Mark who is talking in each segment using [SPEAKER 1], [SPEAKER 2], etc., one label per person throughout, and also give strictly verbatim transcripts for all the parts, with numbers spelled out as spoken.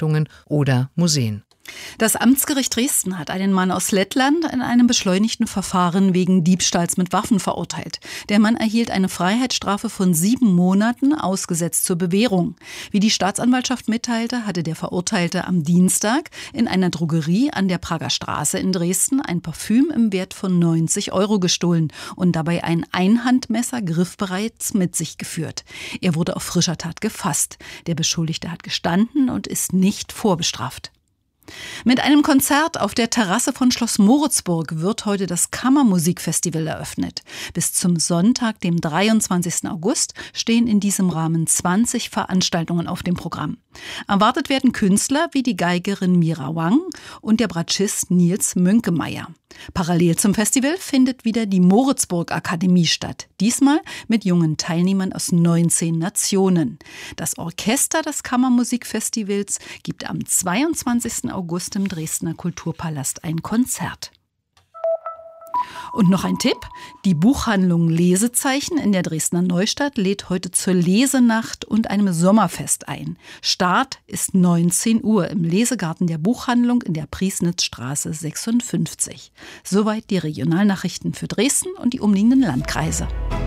[SPEAKER 1] Veranstaltungen oder Museen.
[SPEAKER 2] Das Amtsgericht Dresden hat einen Mann aus Lettland in einem beschleunigten Verfahren wegen Diebstahls mit Waffen verurteilt. Der Mann erhielt eine Freiheitsstrafe von sieben Monaten, ausgesetzt zur Bewährung. Wie die Staatsanwaltschaft mitteilte, hatte der Verurteilte am Dienstag in einer Drogerie an der Prager Straße in Dresden ein Parfüm im Wert von neunzig Euro gestohlen und dabei ein Einhandmesser griffbereit mit sich geführt. Er wurde auf frischer Tat gefasst. Der Beschuldigte hat gestanden und ist nicht vorbestraft. Mit einem Konzert auf der Terrasse von Schloss Moritzburg wird heute das Kammermusikfestival eröffnet. Bis zum Sonntag, dem dreiundzwanzigsten August, stehen in diesem Rahmen zwanzig Veranstaltungen auf dem Programm. Erwartet werden Künstler wie die Geigerin Mira Wang und der Bratschist Nils Mönkemeyer. Parallel zum Festival findet wieder die Moritzburg-Akademie statt. Diesmal mit jungen Teilnehmern aus neunzehn Nationen. Das Orchester des Kammermusikfestivals gibt am zweiundzwanzigsten August im Dresdner Kulturpalast ein Konzert. Und noch ein Tipp: Die Buchhandlung Lesezeichen in der Dresdner Neustadt lädt heute zur Lesenacht und einem Sommerfest ein. Start ist neunzehn Uhr im Lesegarten der Buchhandlung in der Priesnitzstraße sechsundfünfzig. Soweit die Regionalnachrichten für Dresden und die umliegenden Landkreise.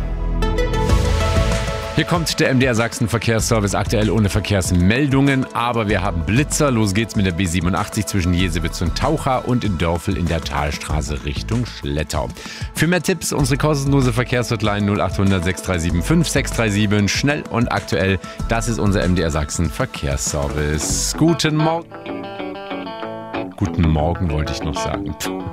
[SPEAKER 3] Hier kommt der M D R Sachsen Verkehrsservice, aktuell ohne Verkehrsmeldungen, aber wir haben Blitzer. Los geht's mit der B siebenundachtzig zwischen Jesewitz und Taucha und in Dörfel in der Talstraße Richtung Schlettau. Für mehr Tipps unsere kostenlose Verkehrshotline null acht hundert sechs drei sieben fünf sechs drei sieben. Schnell und aktuell, das ist unser M D R Sachsen Verkehrsservice. Guten Morgen. Guten Morgen wollte ich noch sagen.